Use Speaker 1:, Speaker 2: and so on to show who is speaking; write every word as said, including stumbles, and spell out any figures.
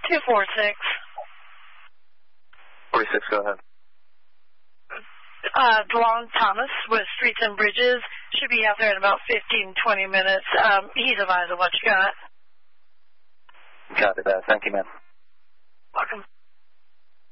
Speaker 1: two four six.
Speaker 2: forty-six, go ahead.
Speaker 1: Uh, DeLon Thomas with Streets and Bridges should be out there in about fifteen, twenty minutes. Um, he's advised of what you got.
Speaker 2: Copy that. Thank you, man.
Speaker 1: Welcome.